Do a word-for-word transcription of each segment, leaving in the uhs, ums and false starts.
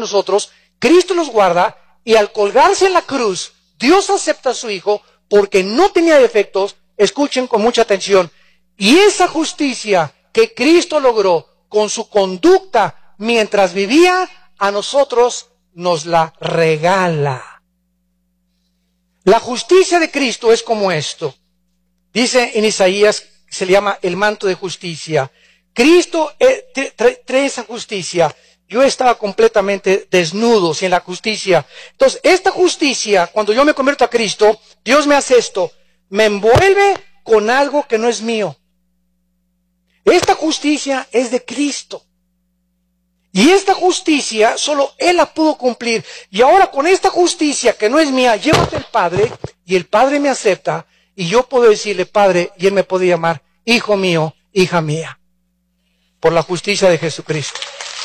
nosotros, Cristo los guarda, y al colgarse en la cruz, Dios acepta a su Hijo porque no tenía defectos. Escuchen con mucha atención. Y esa justicia que Cristo logró con su conducta mientras vivía, a nosotros nos la regala. La justicia de Cristo es como esto. Dice en Isaías, se le llama el manto de justicia. Cristo eh, trae, trae esa justicia. Yo estaba completamente desnudo, sin la justicia. Entonces, esta justicia, cuando yo me convierto a Cristo, Dios me hace esto. Me envuelve con algo que no es mío. Esta justicia es de Cristo. Y esta justicia, solo Él la pudo cumplir. Y ahora con esta justicia, que no es mía, llévate al Padre, y el Padre me acepta, y yo puedo decirle, Padre, y Él me puede llamar, hijo mío, hija mía. Por la justicia de Jesucristo.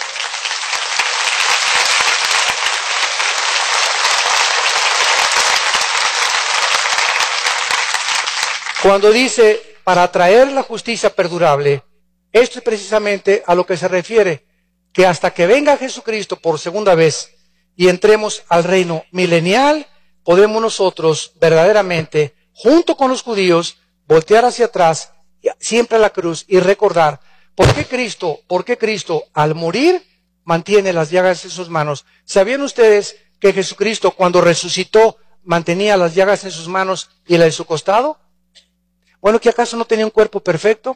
Cuando dice, para traer la justicia perdurable, esto es precisamente a lo que se refiere, que hasta que venga Jesucristo por segunda vez y entremos al reino milenial, podemos nosotros verdaderamente, junto con los judíos, voltear hacia atrás, siempre a la cruz, y recordar, ¿por qué Cristo, por qué Cristo al morir mantiene las llagas en sus manos? ¿Sabían ustedes que Jesucristo cuando resucitó mantenía las llagas en sus manos y la de su costado? Bueno, ¿que acaso no tenía un cuerpo perfecto?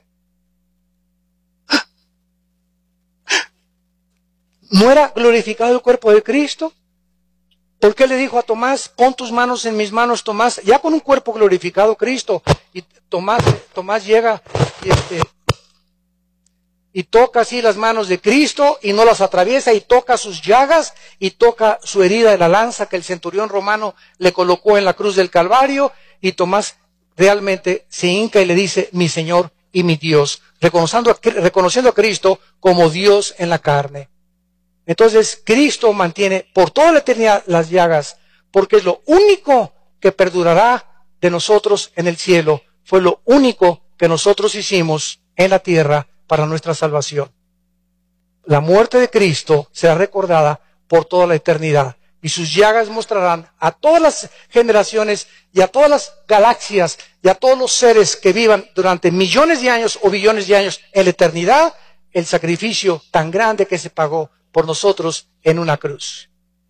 ¿No era glorificado el cuerpo de Cristo? ¿Por qué le dijo a Tomás, pon tus manos en mis manos, Tomás? Ya con un cuerpo glorificado Cristo. Y Tomás, Tomás llega y, este, y toca así las manos de Cristo y no las atraviesa, y toca sus llagas y toca su herida de la lanza que el centurión romano le colocó en la cruz del Calvario, y Tomás realmente se hinca y le dice, mi Señor y mi Dios, reconociendo a, reconociendo a Cristo como Dios en la carne. Entonces, Cristo mantiene por toda la eternidad las llagas, porque es lo único que perdurará de nosotros en el cielo. Fue lo único que nosotros hicimos en la tierra para nuestra salvación. La muerte de Cristo será recordada por toda la eternidad, y sus llagas mostrarán a todas las generaciones y a todas las galaxias y a todos los seres que vivan durante millones de años o billones de años en la eternidad, el sacrificio tan grande que se pagó por nosotros en una cruz.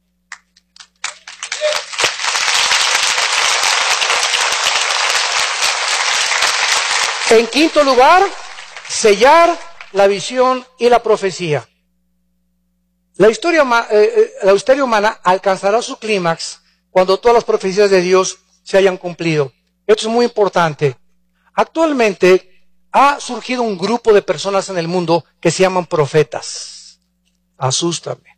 En quinto lugar, sellar la visión y la profecía. La historia, eh, la historia humana alcanzará su clímax cuando todas las profecías de Dios se hayan cumplido. Esto es muy importante. Actualmente ha surgido un grupo de personas en el mundo que se llaman profetas. Asústame.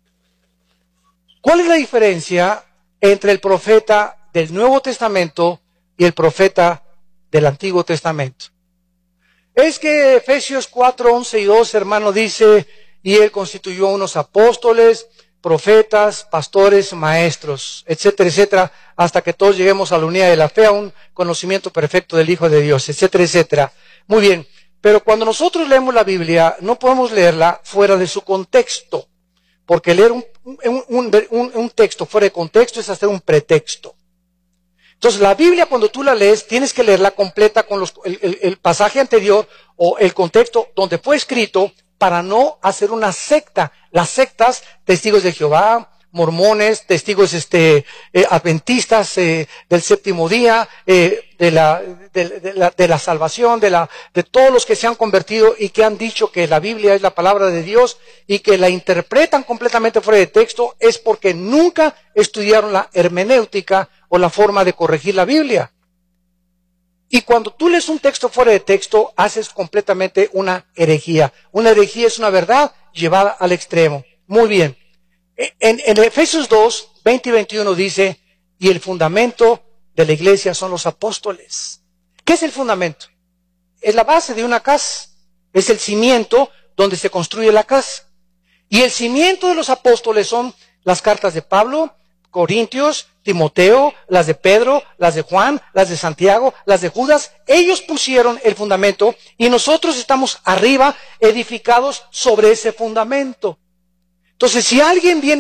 ¿Cuál es la diferencia entre el profeta del Nuevo Testamento y el profeta del Antiguo Testamento? Es que Efesios cuatro, once y doce, hermano, dice, y Él constituyó unos apóstoles, profetas, pastores, maestros, etcétera, etcétera, hasta que todos lleguemos a la unidad de la fe, a un conocimiento perfecto del Hijo de Dios, etcétera, etcétera. Muy bien, pero cuando nosotros leemos la Biblia, no podemos leerla fuera de su contexto, porque leer un, un, un, un, un texto fuera de contexto es hacer un pretexto. Entonces, la Biblia, cuando tú la lees, tienes que leerla completa con los, el, el, el pasaje anterior o el contexto donde fue escrito, para no hacer una secta. Las sectas, testigos de Jehová, mormones, testigos este, eh, adventistas eh, del séptimo día, eh, de, la, de, de, la, de la salvación, de, la, de todos los que se han convertido y que han dicho que la Biblia es la palabra de Dios y que la interpretan completamente fuera de texto, es porque nunca estudiaron la hermenéutica o la forma de corregir la Biblia. Y cuando tú lees un texto fuera de texto, haces completamente una herejía. Una herejía es una verdad llevada al extremo. Muy bien. En, en Efesios dos, veinte y veintiuno dice, y el fundamento de la iglesia son los apóstoles. ¿Qué es el fundamento? Es la base de una casa. Es el cimiento donde se construye la casa. Y el cimiento de los apóstoles son las cartas de Pablo, Corintios, Timoteo, las de Pedro, las de Juan, las de Santiago, las de Judas. Ellos pusieron el fundamento y nosotros estamos arriba edificados sobre ese fundamento. Entonces, si alguien viene